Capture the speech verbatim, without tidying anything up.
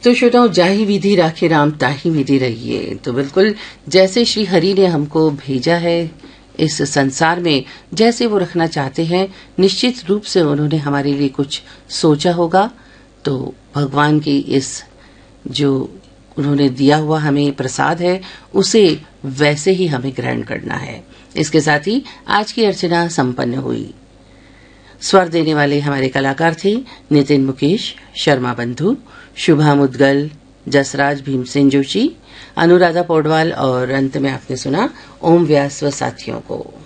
तो श्रोताओं, जाहि विधि राखे राम ताहि विधि रहिए। तो बिल्कुल जैसे श्री हरि ने हमको भेजा है इस संसार में, जैसे वो रखना चाहते हैं, निश्चित रूप से उन्होंने हमारे लिए कुछ सोचा होगा। तो भगवान की इस जो उन्होंने दिया हुआ हमें प्रसाद है, उसे वैसे ही हमें ग्रहण करना है। इसके साथ ही आज की अर्चना संपन्न हुई। स्वर देने वाले हमारे कलाकार थे नितिन मुकेश, शर्मा बंधु, शुभा मुदगल, जसराज भीमसेन जोशी, अनुराधा पौडवाल और अंत में आपने सुना ओम व्यास व साथियों को।